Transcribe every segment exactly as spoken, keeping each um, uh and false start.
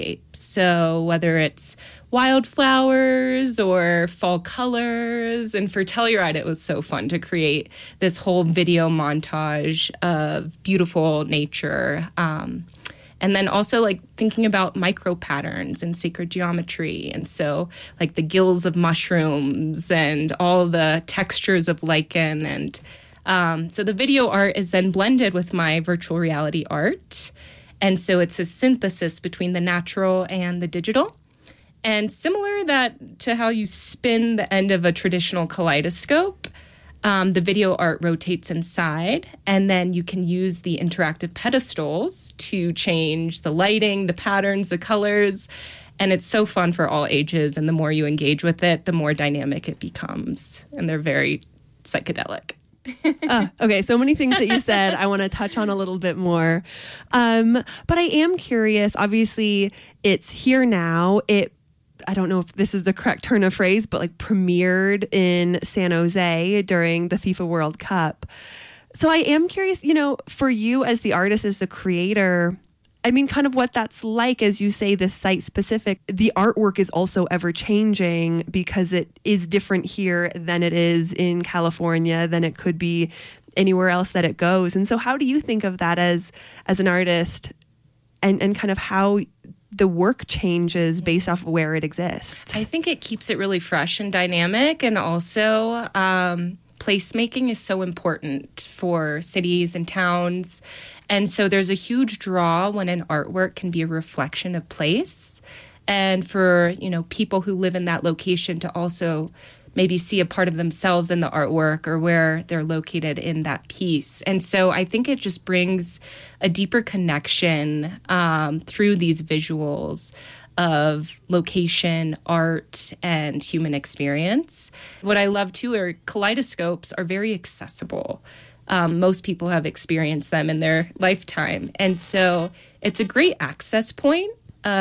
So whether it's wildflowers or fall colors, and for Telluride, it was so fun to create this whole video montage of beautiful nature. Um, and then also like thinking about micro patterns and sacred geometry. And so like the gills of mushrooms and all the textures of lichen. And um, so the video art is then blended with my virtual reality art. And so it's a synthesis between the natural and the digital. And similar that to how you spin the end of a traditional kaleidoscope, um, the video art rotates inside, and then you can use the interactive pedestals to change the lighting, the patterns, the colors. And it's so fun for all ages. And the more you engage with it, the more dynamic it becomes. And they're very psychedelic. uh, okay, so many things that you said I want to touch on a little bit more. Um, but I am curious, obviously it's here now. It, I don't know if this is the correct turn of phrase, but like premiered in San Jose during the FIFA World Cup. So I am curious, you know, for you as the artist, as the creator, I mean, kind of what that's like, as you say, this site specific. The artwork is also ever changing because it is different here than it is in California, than it could be anywhere else that it goes. And so how do you think of that as as an artist, and, and kind of how the work changes based off of where it exists? I think it keeps it really fresh and dynamic. And also um, placemaking is so important for cities and towns. And so there's a huge draw when an artwork can be a reflection of place. And for, you know, people who live in that location to also maybe see a part of themselves in the artwork or where they're located in that piece. And so I think it just brings a deeper connection um, through these visuals of location, art, and human experience. What I love, too, are kaleidoscopes are very accessible. Um, most people have experienced them in their lifetime. And so it's a great access point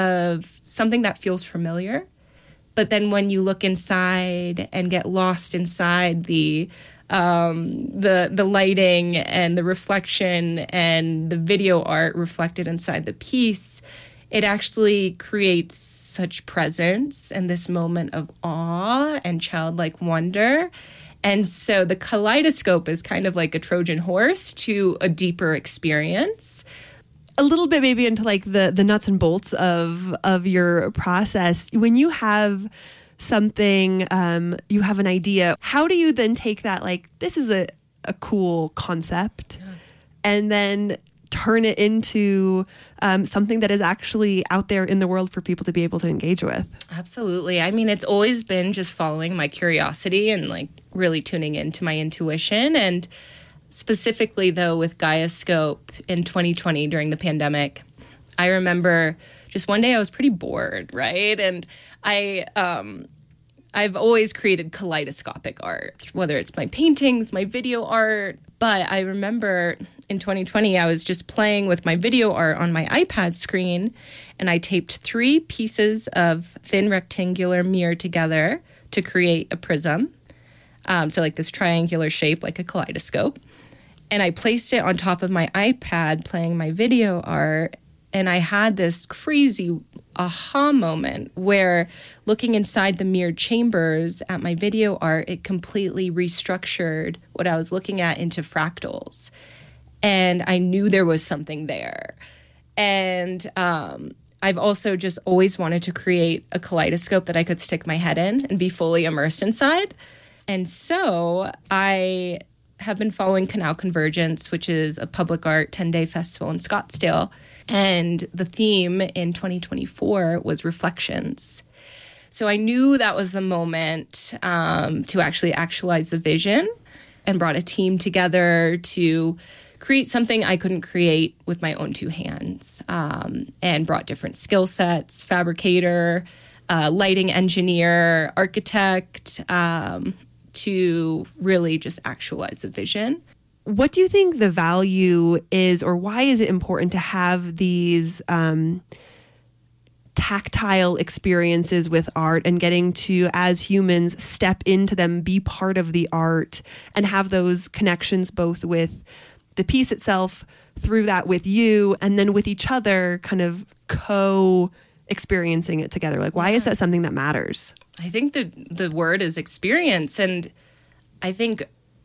of something that feels familiar. But then when you look inside and get lost inside the um, the the lighting and the reflection and the video art reflected inside the piece, it actually creates such presence and this moment of awe and childlike wonder. And so the kaleidoscope is kind of like a Trojan horse to a deeper experience. A little bit maybe into like the, the nuts and bolts of of your process. When you have something, um, you have an idea, how do you then take that, like, this is a, a cool concept, yeah, and then turn it into um, something that is actually out there in the world for people to be able to engage with? Absolutely. I mean, it's always been just following my curiosity and like really tuning into my intuition. And specifically, though, with Gaiascope in twenty twenty during the pandemic, I remember just one day I was pretty bored, right? And I, um, I've always created kaleidoscopic art, whether it's my paintings, my video art. But I remember in twenty twenty, I was just playing with my video art on my iPad screen, and I taped three pieces of thin rectangular mirror together to create a prism. Um, so like this triangular shape, like a kaleidoscope. And I placed it on top of my iPad playing my video art. And I had this crazy aha moment where looking inside the mirrored chambers at my video art, it completely restructured what I was looking at into fractals. And I knew there was something there. And um, I've also just always wanted to create a kaleidoscope that I could stick my head in and be fully immersed inside. And so I have been following Canal Convergence, which is a public art ten-day festival in Scottsdale. And the theme in twenty twenty-four was reflections. So I knew that was the moment um, to actually actualize the vision, and brought a team together to create something I couldn't create with my own two hands, um, and brought different skill sets, fabricator, uh, lighting engineer, architect, um, to really just actualize the vision. What do you think the value is, or why is it important to have these um, tactile experiences with art and getting to, as humans, step into them, be part of the art, and have those connections both with the piece itself, through that with you, and then with each other, kind of co experiencing it together? Like, why yeah. is that something that matters? I think the the word is experience. And I think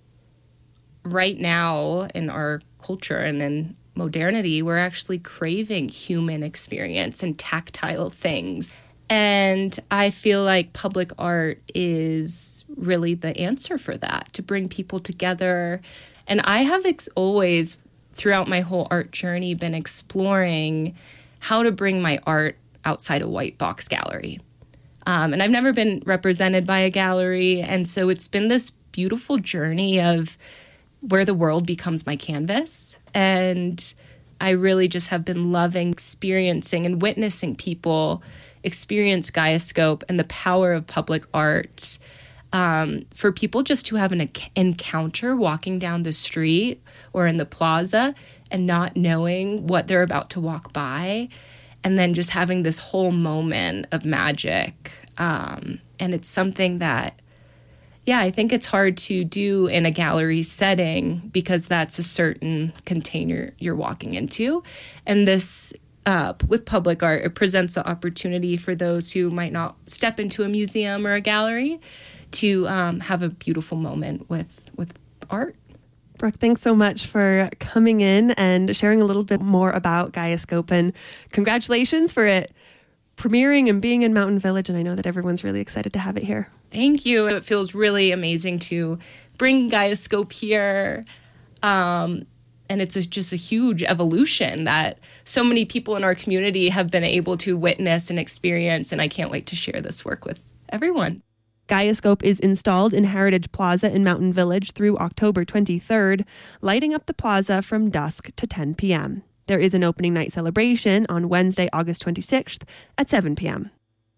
right now in our culture and in modernity, we're actually craving human experience and tactile things. And I feel like public art is really the answer for that, to bring people together. And I have ex- always, throughout my whole art journey, been exploring how to bring my art outside a white box gallery. Um, and I've never been represented by a gallery. And so it's been this beautiful journey of where the world becomes my canvas. And I really just have been loving experiencing and witnessing people experience Gaiascope and the power of public art. Um, for people just to have an encounter walking down the street or in the plaza and not knowing what they're about to walk by, and then just having this whole moment of magic. Um, and it's something that, yeah, I think it's hard to do in a gallery setting because that's a certain container you're walking into. And this, uh, with public art, it presents the opportunity for those who might not step into a museum or a gallery to um, have a beautiful moment with, with art. Brooke, thanks so much for coming in and sharing a little bit more about Gaiascope, and congratulations for it premiering and being in Mountain Village. And I know that everyone's really excited to have it here. Thank you. It feels really amazing to bring Gaiascope here. Um, and it's a, just a huge evolution that so many people in our community have been able to witness and experience. And I can't wait to share this work with everyone. Gaiascope is installed in Heritage Plaza in Mountain Village through October twenty-third, lighting up the plaza from dusk to ten p.m. There is an opening night celebration on Wednesday, August twenty-sixth at seven p.m.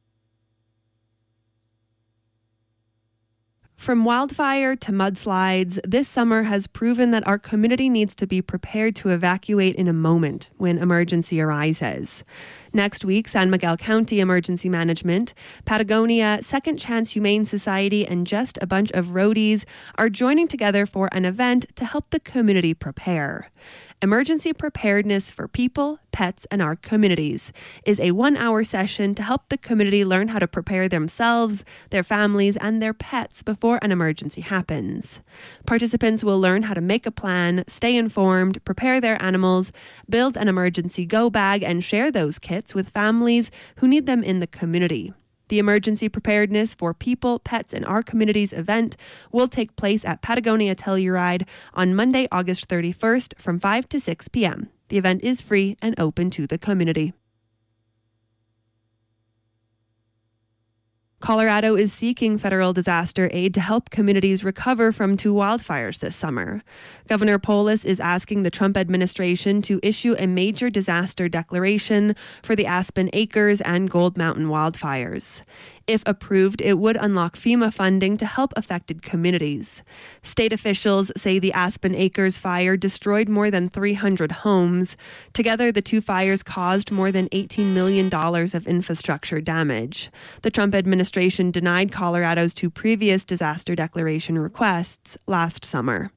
From wildfire to mudslides, this summer has proven that our community needs to be prepared to evacuate in a moment when emergency arises. Next week, San Miguel County Emergency Management, Patagonia, Second Chance Humane Society, and just a bunch of roadies are joining together for an event to help the community prepare. Emergency Preparedness for People, Pets, and Our Communities is a one-hour session to help the community learn how to prepare themselves, their families, and their pets before an emergency happens. Participants will learn how to make a plan, stay informed, prepare their animals, build an emergency go bag, and share those kits with families who need them in the community. The Emergency Preparedness for People, Pets, and Our Communities event will take place at Patagonia Telluride on Monday, August thirty-first from five to six p.m. The event is free and open to the community. Colorado is seeking federal disaster aid to help communities recover from two wildfires this summer. Governor Polis is asking the Trump administration to issue a major disaster declaration for the Aspen Acres and Gold Mountain wildfires. If approved, it would unlock FEMA funding to help affected communities. State officials say the Aspen Acres fire destroyed more than three hundred homes. Together, the two fires caused more than eighteen million dollars of infrastructure damage. The Trump administration denied Colorado's two previous disaster declaration requests last summer.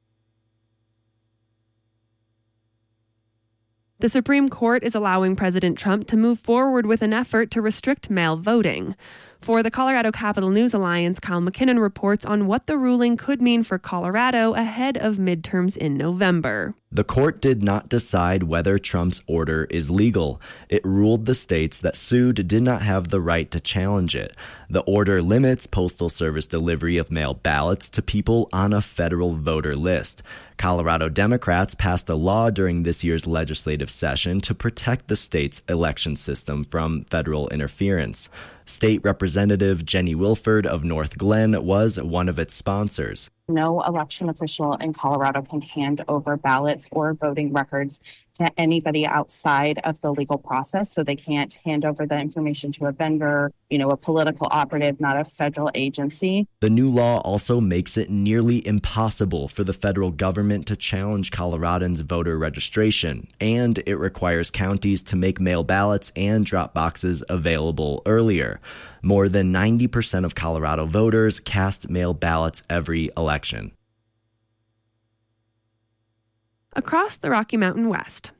The Supreme Court is allowing President Trump to move forward with an effort to restrict mail voting. For the Colorado Capital News Alliance, Kyle McKinnon reports on what the ruling could mean for Colorado ahead of midterms in November. The court did not decide whether Trump's order is legal. It ruled the states that sued did not have the right to challenge it. The order limits Postal Service delivery of mail ballots to people on a federal voter list. Colorado Democrats passed a law during this year's legislative session to protect the state's election system from federal interference. State Representative Jenny Wilford of North Glen was one of its sponsors. No election official in Colorado can hand over ballots or voting records to anybody outside of the legal process. So they can't hand over the information to a vendor, you know, a political operative, not a federal agency. The new law also makes it nearly impossible for the federal government to challenge Coloradans' voter registration, and it requires counties to make mail ballots and drop boxes available earlier. More than ninety percent of Colorado voters cast mail ballots every election. Across the Rocky Mountain West,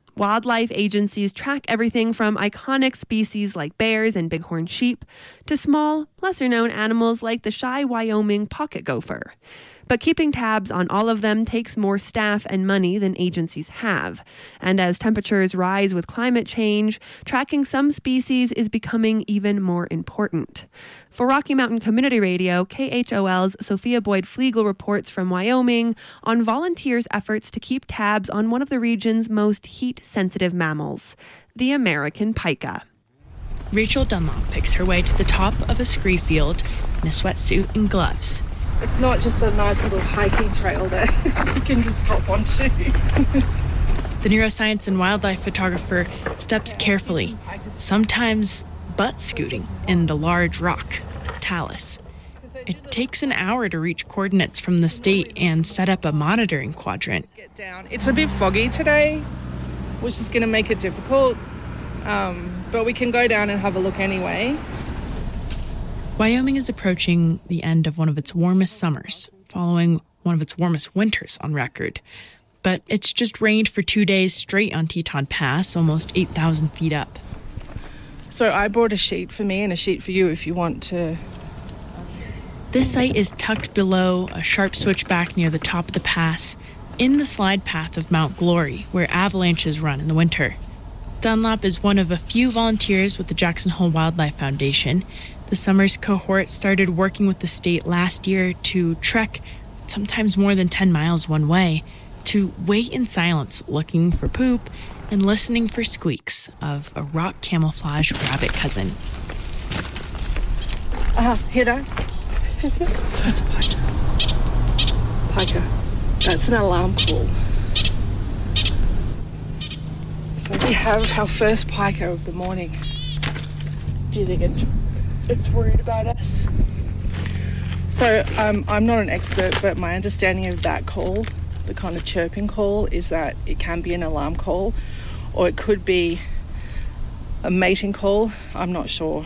Wildlife agencies track everything from iconic species like bears and bighorn sheep to small, lesser-known animals like the shy Wyoming pocket gopher. But keeping tabs on all of them takes more staff and money than agencies have. And as temperatures rise with climate change, tracking some species is becoming even more important. For Rocky Mountain Community Radio, K H O L's Sophia Boyd-Flegel reports from Wyoming on volunteers' efforts to keep tabs on one of the region's most heat-sensitive mammals, the American pika. Rachel Dunlop picks her way to the top of a scree field in a sweatsuit and gloves. It's not just a nice little hiking trail that you can just drop onto. The neuroscience and wildlife photographer steps carefully, sometimes butt scooting in the large rock, talus. It takes an hour to reach coordinates from the state and set up a monitoring quadrant. Get down. It's a bit foggy today, which is going to make it difficult, um, but we can go down and have a look anyway. Wyoming is approaching the end of one of its warmest summers, following one of its warmest winters on record. But it's just rained for two days straight on Teton Pass, almost eight thousand feet up. So I brought a sheet for me and a sheet for you if you want to. This site is tucked below a sharp switchback near the top of the pass, in the slide path of Mount Glory, where avalanches run in the winter. Dunlop is one of a few volunteers with the Jackson Hole Wildlife Foundation. The summer's cohort started working with the state last year to trek sometimes more than ten miles one way, to wait in silence looking for poop and listening for squeaks of a rock camouflage rabbit cousin. Ah, uh, hear that? That's a pika. Pika. That's an alarm call. So we have our first pika of the morning. Do you think it's it's worried about us? So um, I'm not an expert, but my understanding of that call, the kind of chirping call, is that it can be an alarm call, or it could be a mating call. I'm not sure.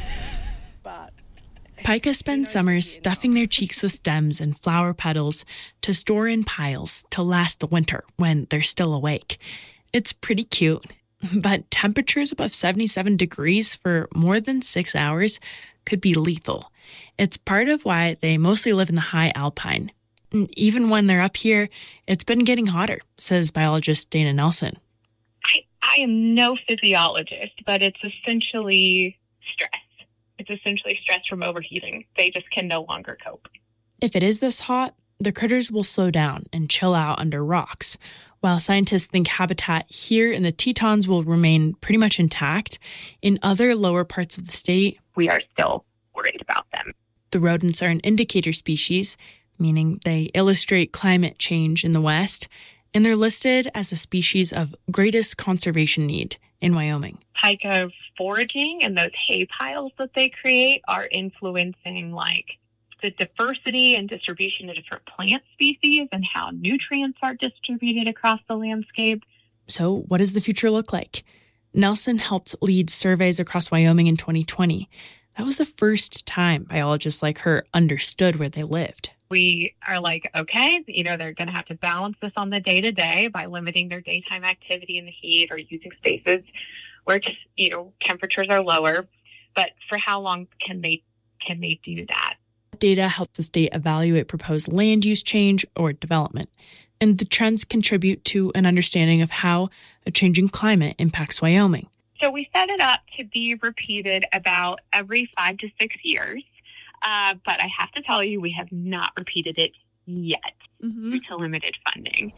But pika spend summers stuffing their cheeks with stems and flower petals to store in piles to last the winter when they're still awake. It's pretty cute, but temperatures above seventy-seven degrees for more than six hours could be lethal. It's part of why they mostly live in the high alpine. And even when they're up here, it's been getting hotter, says biologist Dana Nelson. I, I am no physiologist, but it's essentially stress. It's essentially stress from overheating. They just can no longer cope. If it is this hot, the critters will slow down and chill out under rocks. While scientists think habitat here in the Tetons will remain pretty much intact, in other lower parts of the state, we are still worried about them. The rodents are an indicator species, meaning they illustrate climate change in the West, and they're listed as a species of greatest conservation need in Wyoming. Pika foraging and those hay piles that they create are influencing, like, the diversity and distribution of different plant species and how nutrients are distributed across the landscape. So what does the future look like? Nelson helped lead surveys across Wyoming in twenty twenty. That was the first time biologists like her understood where they lived. We are like, okay, you know, they're going to have to balance this on the day-to-day by limiting their daytime activity in the heat or using spaces where, just, you know, temperatures are lower. But for how long can they can they do that? Data helps the state evaluate proposed land use change or development, and the trends contribute to an understanding of how a changing climate impacts Wyoming. So we set it up to be repeated about every five to six years, uh, but I have to tell you, we have not repeated it yet mm-hmm. due to limited funding.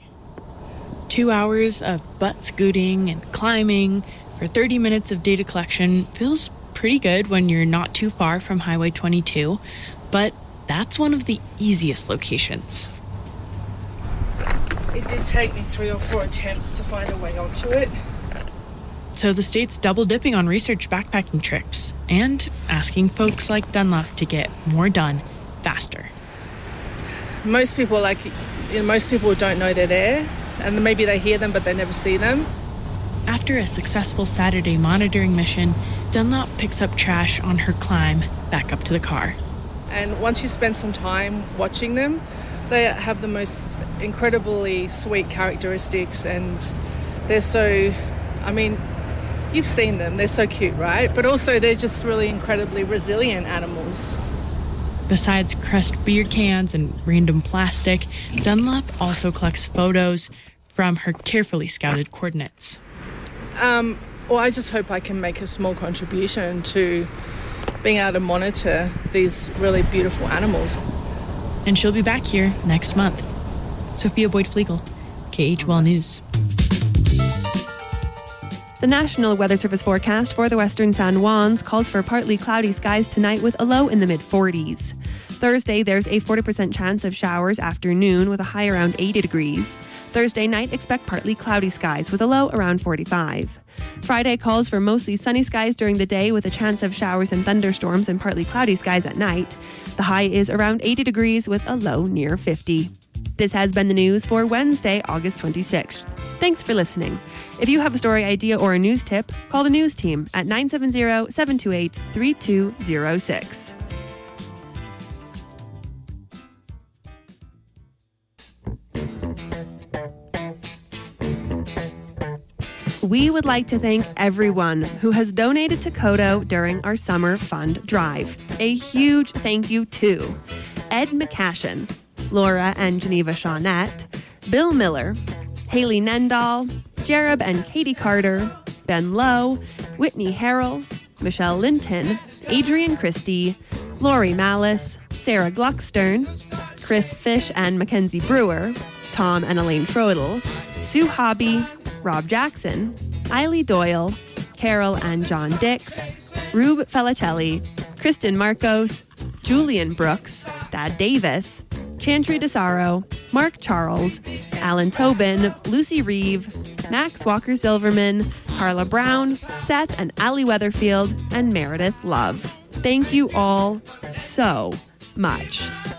Two hours of butt scooting and climbing for thirty minutes of data collection feels pretty good when you're not too far from Highway twenty-two. But that's one of the easiest locations. It did take me three or four attempts to find a way onto it. So the state's double dipping on research backpacking trips and asking folks like Dunlop to get more done faster. Most people, like, you know, most people don't know they're there, and maybe they hear them, but they never see them. After a successful Saturday monitoring mission, Dunlop picks up trash on her climb back up to the car. And once you spend some time watching them, they have the most incredibly sweet characteristics, and They're so, I mean, you've seen them. They're so cute, right? But also they're just really incredibly resilient animals. Besides crushed beer cans and random plastic, Dunlop also collects photos from her carefully scouted coordinates. Um, well, I just hope I can make a small contribution to being able to monitor these really beautiful animals. And she'll be back here next month. Sophia Boyd-Flegel, K H W L News. The National Weather Service forecast for the western San Juans calls for partly cloudy skies tonight with a low in the mid-forties. Thursday, there's a forty percent chance of showers afternoon with a high around eighty degrees. Thursday night, expect partly cloudy skies with a low around forty-five. Friday calls for mostly sunny skies during the day with a chance of showers and thunderstorms and partly cloudy skies at night. The high is around eighty degrees with a low near fifty. This has been the news for Wednesday, August twenty-sixth. Thanks for listening. If you have a story idea or a news tip, call the news team at nine seven zero, seven two eight, three two zero six. We would like to thank everyone who has donated to Kodo during our summer fund drive. A huge thank you to Ed McCashin, Laura and Geneva Shawnette, Bill Miller, Haley Nendall, Jereb and Katie Carter, Ben Lowe, Whitney Harrell, Michelle Linton, Adrian Christie, Lori Malice, Sarah Gluckstern, Chris Fish and Mackenzie Brewer, Tom and Elaine Troidel, Sue Hobby, Rob Jackson, Eiley Doyle, Carol and John Dix, Rube Felicelli, Kristen Marcos, Julian Brooks, Thad Davis, Chantry DeSaro, Mark Charles, Alan Tobin, Lucy Reeve, Max Walker Silverman, Carla Brown, Seth and Allie Weatherfield, and Meredith Love. Thank you all so much.